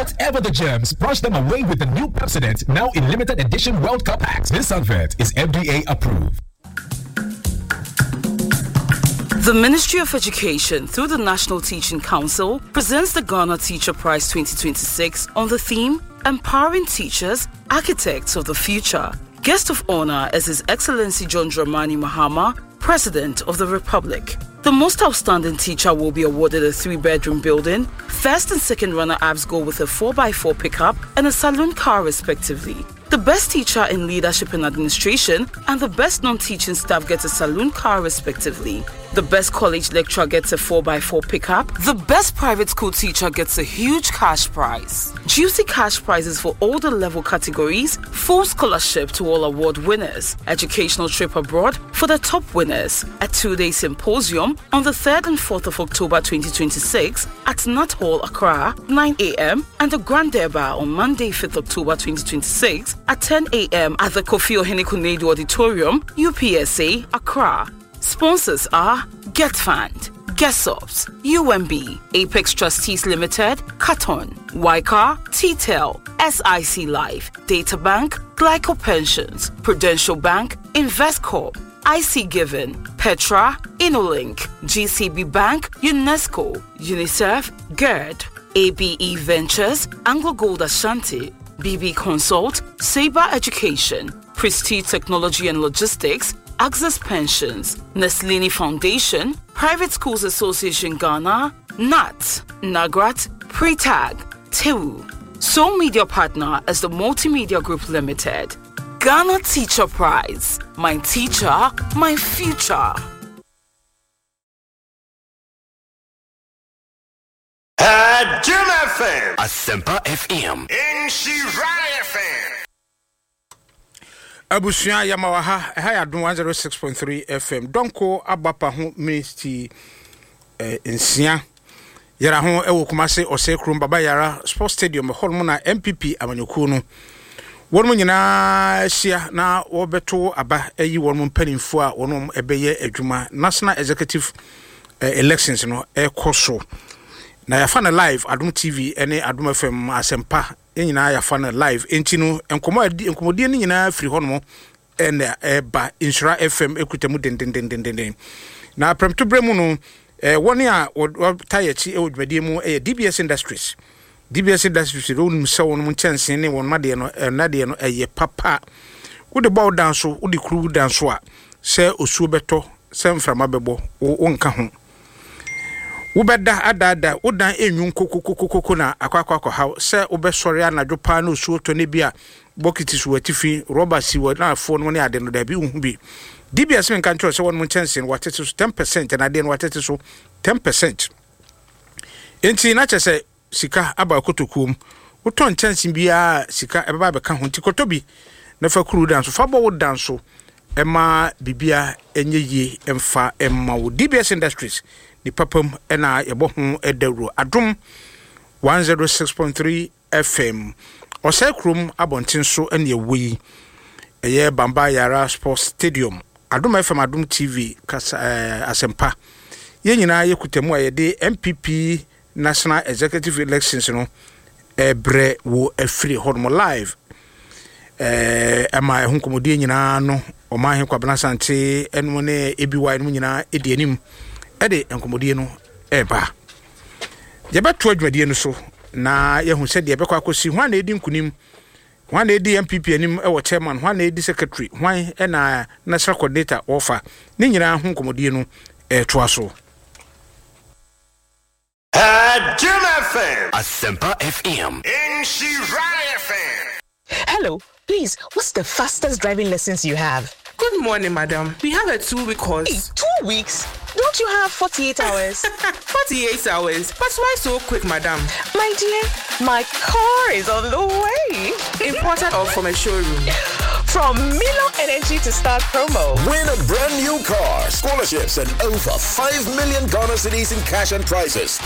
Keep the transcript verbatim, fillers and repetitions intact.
Whatever the germs, brush them away with the new Pepsodent, now in limited edition World Cup packs. This advert is F D A approved. The Ministry of Education, through the National Teaching Council, presents the Ghana Teacher Prize twenty twenty-six on the theme Empowering Teachers, Architects of the Future. Guest of honor is His Excellency John Dramani Mahama, President of the Republic. The most outstanding teacher will be awarded a three-bedroom building. First and second runner-ups go with a four by four pickup and a saloon car, respectively. The best teacher in leadership and administration and the best non-teaching staff gets a saloon car, respectively. The best college lecturer gets a four by four pickup. The best private school teacher gets a huge cash prize. Juicy cash prizes for all the level categories. Full scholarship to all award winners. Educational trip abroad for the top winners. A two-day symposium on the third and fourth of October twenty twenty-six at Nat Hall, Accra, nine a.m. and the Grand Deba on Monday, fifth of October twenty twenty-six at ten a.m. at the Kofi Ohene Konadu Auditorium, U P S A, Accra. Sponsors are GetFund, GetSops, U M B, Apex Trustees Limited, Caton, Wycar, T-Tel, S I C Life, Databank, Glyco Pensions, Prudential Bank, Investcorp, I C Given, Petra, Inolink, G C B Bank, UNESCO, UNICEF, GERD, A B E Ventures, Anglo Gold Ashanti, B B Consult, Sabre Education, Prestige Technology and Logistics, Access Pensions, Neslini Foundation, Private Schools Association Ghana, N A T, Nagrat, Pretag, Tewu. Sole Media Partner is the Multimedia Group Limited. Ghana Teacher Prize. My teacher, my future. At Jim F M. Asempa F M. In Shirai F M. Abusuya Yamawaha, Haya Dun one oh six point three F M. Donko Abapa Home Ministry in Sia. Yara Home Ewo Kumase Ose Krum Baba Yara Sports Stadium, Hormona M P P Amanyukuno. One Munina Sia na Obeto Aba Eyi one Penifua, one Ebeye Ejuma, National Executive Elections no e koso. Na yafana live Adum T V ene Adum F M Asempa. Nyina ya fan live enti no enkomo enkomodie ni nyina firi ho no ene eba Insura F M ekutemu den den den den den na premto bremu no eh woni a tayechi e odwade mu eh D B S Industries D B S Industries ro num se won mu chanse ne won made no na de no eye papa wo de bow down so wo de kru down so a se osuo beto se mframa bebo wo nka ho Ubeda adada udan enyu kokokokoko na akwakwa ha se ubesori anadwo pa na osuo to ne bia bokiti so atifi rubber si wo na fo no ne ade no da bi hu bi D B S men control se won mun chance watete so ten percent na ade no watete so ten percent enti na chese sika aba kotokum uton chance bia sika ebeba be ka ho ti kotobi na fa kuru dan so fa bo dan so ema bibia enye yi emfa emma wo D B S Industries ni papam ena yebo ho edawro Adum one oh six point three F M Osekrum abontin so ene yewi eye Bamba Yara Sports Stadium Adum F M Adum T V kasa uh, Asempa ye nyina yekutemu ayede M P P National Executive Elections no ebre wo afri hormo live eh ama ehun komodie nyina no omahen kwabena sante enu ne ebiwa no nyina edi anim ede enkomodie no eba je beto adwumadie no so na yehu se de bekwa akosi hwan na edi nkunim hwan na edi M P P anim e wo chairman hwan na edi secretary hwan e na national coordinator offer ni nyina hu nkomodie no e toa so At Jim F M. Asempa F M. In Shirai F M. Hello, please, what's the fastest driving lessons you have? Good morning, madam. We have a two-week course. Hey, two weeks? Don't you have forty-eight hours? forty-eight hours? But why so quick, madam? My dear, my car is on the way. Imported or from a showroom? From Milo Energy to start promo. Win a brand new car, scholarships, and over five million Ghana cedis in cash and prizes.